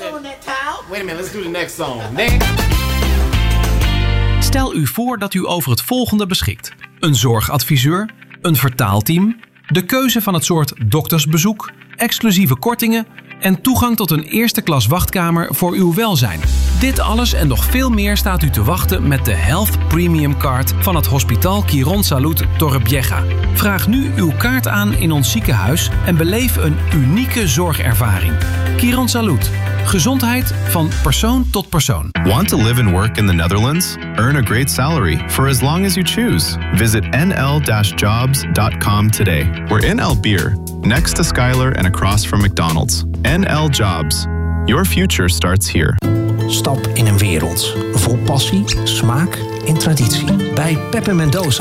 Wait a minute, let's do the next song. Next. Stel u voor dat u over het volgende beschikt. Een zorgadviseur, een vertaalteam, de keuze van het soort doktersbezoek, exclusieve kortingen en toegang tot een eerste klas wachtkamer voor uw welzijn. Dit alles en nog veel meer staat u te wachten met de Health Premium Card van het Hospital Quirónsalud Torrevieja. Vraag nu uw kaart aan in ons ziekenhuis en beleef een unieke zorgervaring. Quirónsalud. Gezondheid van persoon tot persoon. Want to live and work in the Netherlands? Earn a great salary for as long as you choose. Visit nl-jobs.com today. We're in Albeer, next to Skylar and across from McDonald's. NL Jobs. Your future starts here. Stap in een wereld vol passie, smaak en traditie. Bij Pepe Mendoza